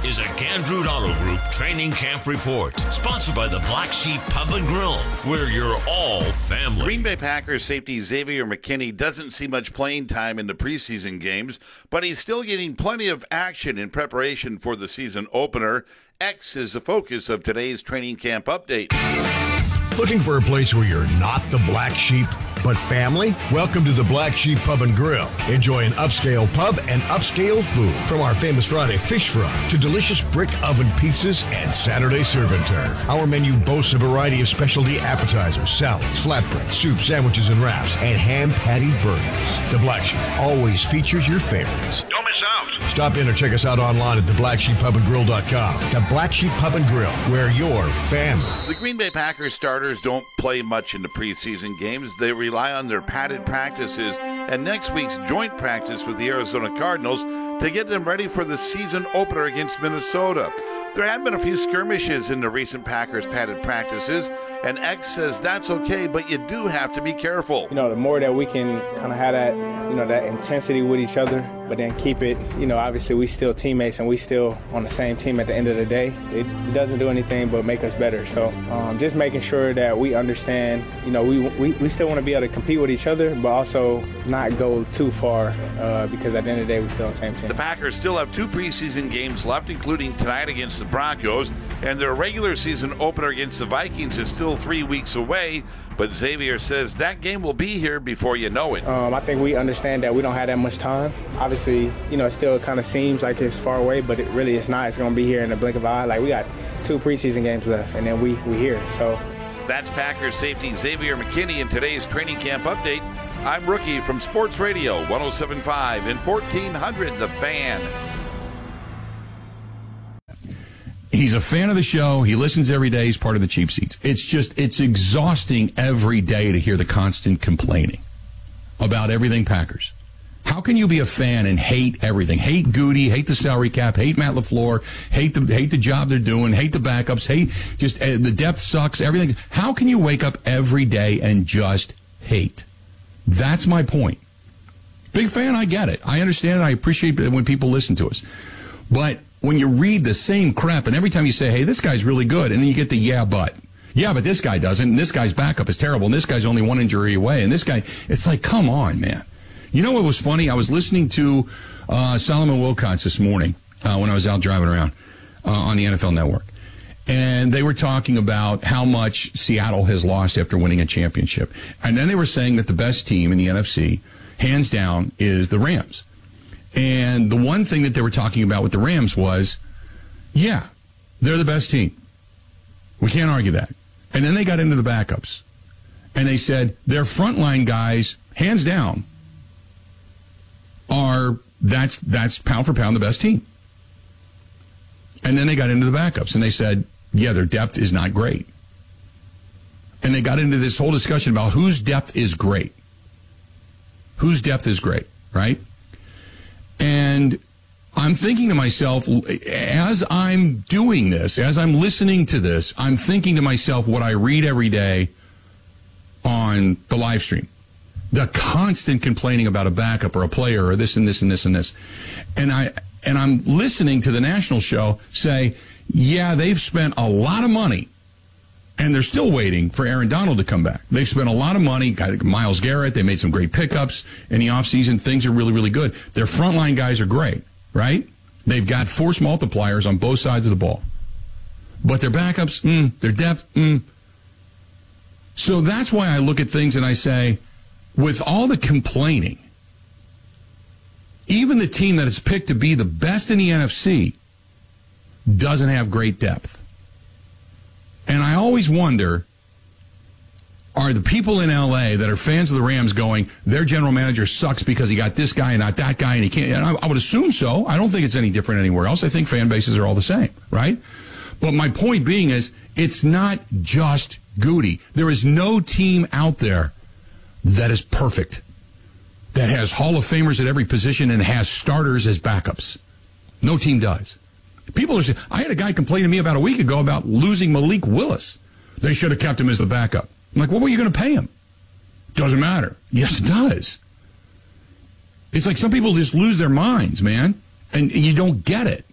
is a Gandrud Auto Group Training Camp Report, sponsored by the Black Sheep Pub and Grill, where you're all family. Green Bay Packers safety Xavier McKinney doesn't see much playing time in the preseason games, but he's still getting plenty of action in preparation for the season opener. X is the focus of today's training camp update. Looking for a place where you're not the black sheep, but family? Welcome to the Black Sheep Pub and Grill. Enjoy an upscale pub and upscale food. From our famous Friday fish fry to delicious brick oven pizzas and Saturday serve and turf. Our menu boasts a variety of specialty appetizers, salads, flatbread, soup, sandwiches, and wraps, and ham patty burgers. The Black Sheep always features your favorites. Don't miss out. Stop in or check us out online at theblacksheeppubandgrill.com. The Black Sheep Pub and Grill, where you're family. The Green Bay Packers starters don't play much in the preseason games. They rely on their padded practices and next week's joint practice with the Arizona Cardinals to get them ready for the season opener against Minnesota. There have been a few skirmishes in the recent Packers padded practices, and X says that's okay, but you do have to be careful. The more that we can kind of have that, that intensity with each other, but then keep it, obviously we still teammates and we still on the same team at the end of the day. It doesn't do anything but make us better. So just making sure that we understand, we still want to be able to compete with each other, but also not go too far because at the end of the day, we still on the same team. The Packers still have 2 preseason games left, including tonight against the Broncos, and their regular season opener against the Vikings is still 3 weeks away, but Xavier says that game will be here before you know it. I think we understand that we don't have that much time. Obviously, it still kind of seems like it's far away, but it really is not. It's going to be here in the blink of an eye. Like, we got 2 preseason games left, and then we here. So that's Packers safety Xavier McKinney in today's training camp update. I'm Rookie from Sports Radio 107.5 and 1400 The Fan. He's a fan of the show. He listens every day. He's part of the cheap seats. It's exhausting every day to hear the constant complaining about everything Packers. How can you be a fan and hate everything? Hate Goody, hate the salary cap, hate Matt LaFleur, hate the job they're doing, hate the backups, hate just the depth sucks, everything. How can you wake up every day and just hate? That's my point. Big fan, I get it. I understand. I appreciate it when people listen to us. But when you read the same crap, and every time you say, hey, this guy's really good, and then you get the yeah, but this guy doesn't, and this guy's backup is terrible, and this guy's only 1 injury away, and this guy, it's like, come on, man. You know what was funny? I was listening to Solomon Wilcots this morning when I was out driving around on the NFL Network, and they were talking about how much Seattle has lost after winning a championship. And then they were saying that the best team in the NFC, hands down, is the Rams. And the one thing that they were talking about with the Rams was, yeah, they're the best team. We can't argue that. And then they got into the backups. And they said their frontline guys, hands down, that's pound for pound the best team. And then they got into the backups. And they said, yeah, their depth is not great. And they got into this whole discussion about whose depth is great. Whose depth is great, right? And I'm thinking to myself, as I'm doing this, as I'm listening to this, I'm thinking to myself what I read every day on the live stream. The constant complaining about a backup or a player or this and this and this and this. And I'm listening to the national show say, yeah, they've spent a lot of money. And they're still waiting for Aaron Donald to come back. They've spent a lot of money. Myles Garrett, they made some great pickups in the offseason. Things are really, really good. Their frontline guys are great, right? They've got force multipliers on both sides of the ball. But their backups, their depth, So that's why I look at things and I say, with all the complaining, even the team that is picked to be the best in the NFC doesn't have great depth. And I always wonder, are the people in L.A. that are fans of the Rams going, their general manager sucks because he got this guy and not that guy, and he can't? And I would assume so. I don't think it's any different anywhere else. I think fan bases are all the same, right? But my point being is, it's not just Goody. There is no team out there that is perfect, that has Hall of Famers at every position and has starters as backups. No team does. People are saying, I had a guy complain to me about a week ago about losing Malik Willis. They should have kept him as the backup. I'm like, what were you going to pay him? Doesn't matter. Yes, it does. It's like some people just lose their minds, man, and you don't get it.